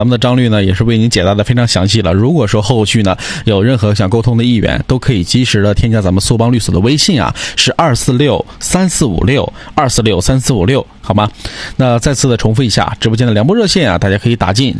咱们的张律呢也是为您解答的非常详细了。如果说后续呢有任何想沟通的意愿，都可以及时的添加咱们苏邦律所的微信啊，是2463456，2463456，好吗？那再次的重复一下，直播间的两部热线啊，大家可以打进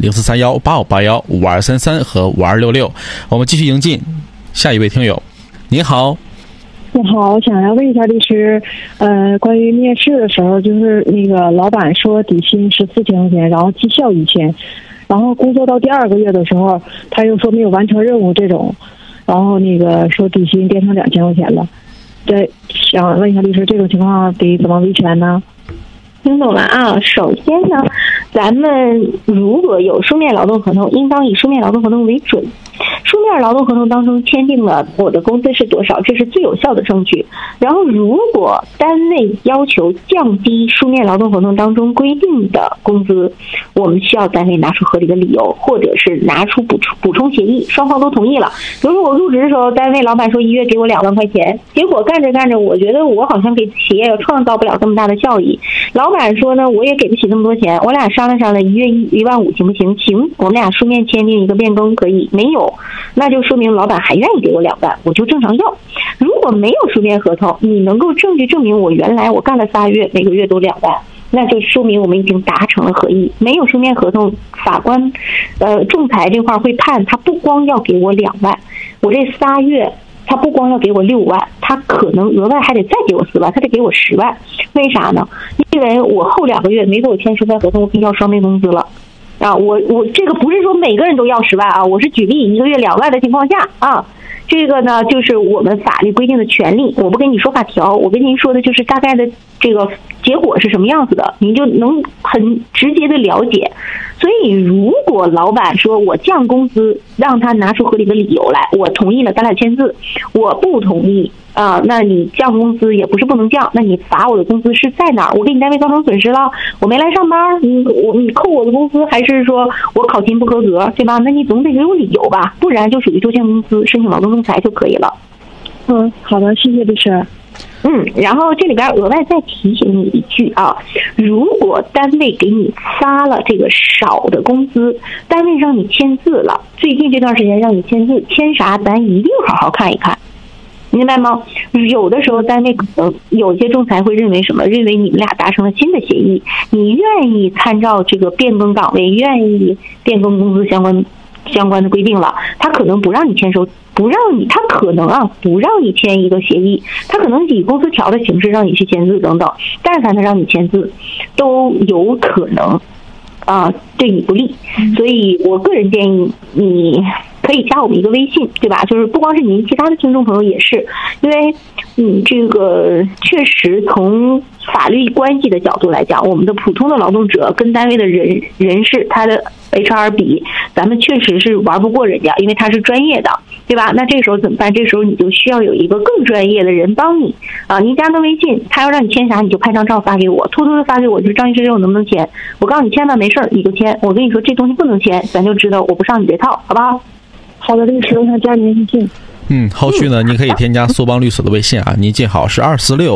043185815233和5266。我们继续迎进下一位听友。您好。 你好，我想要问一下律师，关于面试的时候，就是那个老板说底薪14千块钱，然后绩效1000，然后工作到第2个月的时候，他又说没有完成任务这种，然后那个说底薪变成2000块钱了。对，想问一下律师，这种情况得怎么维权呢？ 听懂了啊。首先呢，咱们如果有书面劳动合同，应当以书面劳动合同为准。书面劳动合同当中签订了我的工资是多少，这是最有效的证据。然后如果单位要求降低书面劳动合同当中规定的工资，我们需要单位拿出合理的理由，或者是拿出补充协议，双方都同意了。比如说我入职的时候，单位老板说1月给我2万块钱，结果干着干着，我觉得我好像给企业创造不了这么大的效益，老板说呢我也给不起那么多钱，我俩商量商量，1月1.5万行不行？行，我们俩书面签订一个变更可以。没有，那就说明老板还愿意给我2万，我就正常要。如果没有书面合同，你能够证据证明我原来我干了3月，每个月都2万，那就说明我们已经达成了合意。没有书面合同，法官仲裁这块会判他不光要给我2万，我这3月他不光要给我6万，他可能额外还得再给我4万，他得给我10万。为啥呢？因为我后2个月没给我签书面合同，我可以要双倍工资了。啊，我这个不是说每个人都要10万啊，我是举例，1个月2万的情况下啊，这个呢就是我们法律规定的权利，我不跟你说法条，我跟您说的就是大概的这个结果是什么样子的，您就能很直接的了解。所以如果老板说我降工资，让他拿出合理的理由来，我同意了，咱俩签字。我不同意啊，那你降工资也不是不能降，那你罚我的工资是在哪儿？我给你单位造成损失了，我没来上班，你扣我的工资，还是说我考勤不合格，对吧？那你总得给我理由吧，不然就属于拖欠工资，申请劳动仲裁就可以了。 好的，谢谢律师。 然后这里边额外再提醒你一句啊，如果单位给你发了这个少的工资，单位让你签字了，最近这段时间让你签字，签啥咱一定好好看一看，明白吗？有的时候单位可能有些仲裁会认为什么？认为你们俩达成了新的协议，你愿意参照这个变更岗位，愿意变更工资相关的规定了，他可能不让你签收，他可能不让你签一个协议，他可能以公司条的形式让你去签字等等，但凡他让你签字，都有可能对你不利。所以我个人建议你可以加我们一个微信，对吧？就是不光是您，其他的听众朋友也是，因为这个确实从法律关系的角度来讲，我们的普通的劳动者跟单位的人事他的 HR 比，咱们确实是玩不过人家，因为他是专业的，对吧？那这个时候怎么办？这时候你就需要有一个更专业的人帮你啊！您加个微信，他要让你签啥，你就拍张照发给我，偷偷的发给我，就是张律师这我能不能签？我告诉你签吧，没事你就签。我跟你说这东西不能签，咱就知道我不上你这套，好不好？ 好的，律师，我想加您微信。 后续呢，您可以添加苏邦律所的微信啊，您记好是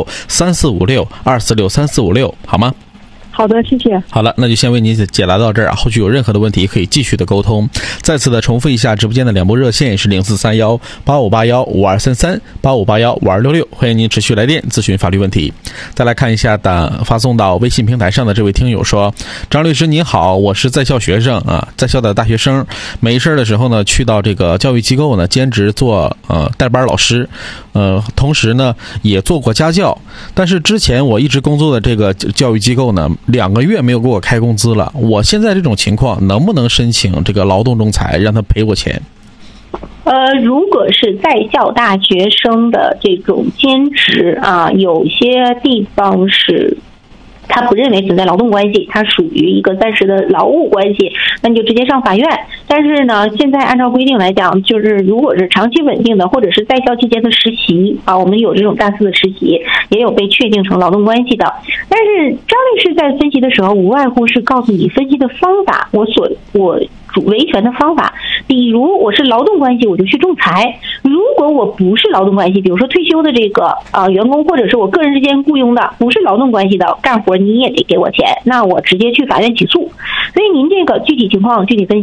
2463456，2463456，好吗？ 好的，谢谢。 好了，那就先为您解答到这儿啊。后续有任何的问题可以继续的沟通。再次的重复一下，直播间的两部热线是043185815233，85815266，欢迎您持续来电咨询法律问题。再来看一下发送到微信平台上的这位听友说：张律师您好，我是在校学生啊，在校的大学生，没事的时候呢，去到这个教育机构呢兼职做带班老师，同时呢也做过家教，但是之前我一直工作的这个教育机构呢2个月没有给我开工资了，我现在这种情况能不能申请这个劳动仲裁让他赔我钱？ 如果是在校大学生的这种兼职啊，有些地方是他不认为存在劳动关系，他属于一个暂时的劳务关系，那你就直接上法院。但是呢，现在按照规定来讲，就是如果是长期稳定的，或者是在校期间的实习啊，我们有这种大四的实习，也有被确定成劳动关系的。但是张律师在分析的时候，无外乎是告诉你分析的方法，我维权的方法。比如我是劳动关系，我就去仲裁；如果我不是劳动关系，比如说退休的这个员工，或者是我个人之间雇佣的，不是劳动关系的干活，你也得给我钱，那我直接去法院起诉。所以您这个具体情况具体分析。